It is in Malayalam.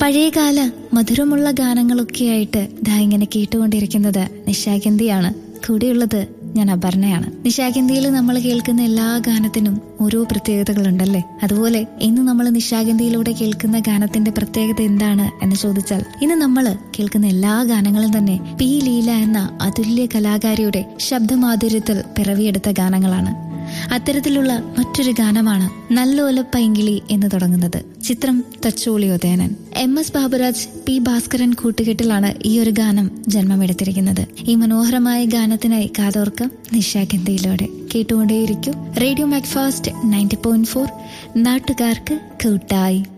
പഴയകാല മധുരമുള്ള ഗാനങ്ങളൊക്കെയായിട്ട് ദാ ഇങ്ങനെ കേട്ടുകൊണ്ടിരിക്കുന്നത് നിശാഗന്ധിയാണ്. കൂടെയുള്ളത് ഞാൻ അപർണയാണ്. നിശാഗന്ധിയിൽ നമ്മൾ കേൾക്കുന്ന എല്ലാ ഗാനത്തിനും ഓരോ പ്രത്യേകതകളുണ്ടല്ലേ. അതുപോലെ ഇന്ന് നമ്മൾ നിശാഗന്ധിയിലൂടെ കേൾക്കുന്ന ഗാനത്തിന്റെ പ്രത്യേകത എന്താണ് എന്ന് ചോദിച്ചാൽ, ഇന്ന് നമ്മൾ കേൾക്കുന്ന എല്ലാ ഗാനങ്ങളും തന്നെ പി ലീല എന്ന അതുല്യ കലാകാരിയുടെ ശബ്ദമാധുര്യത്തിൽ പിറവിയെടുത്ത ഗാനങ്ങളാണ്. അത്തരത്തിലുള്ള മറ്റൊരു ഗാനമാണ് നല്ലോലപ്പൈങ്കിളി എന്ന് തുടങ്ങുന്നത്. ചിത്രം തച്ചോളിയോദയനൻ. MS ബാബുരാജ്, P ഭാസ്കരൻ കൂട്ടുകെട്ടിലാണ് ഈ ഒരു ഗാനം ജന്മമെടുത്തിരിക്കുന്നത്. ഈ മനോഹരമായ ഗാനത്തിനായി കാതോർക്കാം നിശാഗന്ധിയിലൂടെ. കേട്ടുകൊണ്ടേയിരിക്കും റേഡിയോ മാക്ഫാസ്റ്റ് 90.4, നാട്ടുകാർക്ക് കൂട്ടായി.